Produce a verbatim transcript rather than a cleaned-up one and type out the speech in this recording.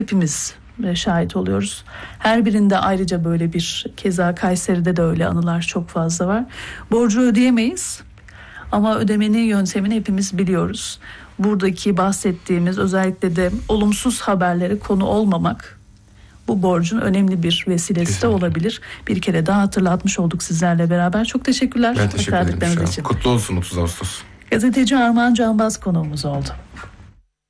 hepimiz şahit oluyoruz. Her birinde ayrıca böyle bir, keza Kayseri'de de öyle anılar çok fazla var. Borcu ödeyemeyiz ama ödemenin yöntemini hepimiz biliyoruz. Buradaki bahsettiğimiz, özellikle de olumsuz haberlere konu olmamak bu borcun önemli bir vesilesi Kesinlikle. de olabilir. Bir kere daha hatırlatmış olduk sizlerle beraber. Çok teşekkürler. Ben teşekkür ederim. Kutlu olsun otuz Ağustos. Gazeteci Armağan Canbaz konuğumuz oldu.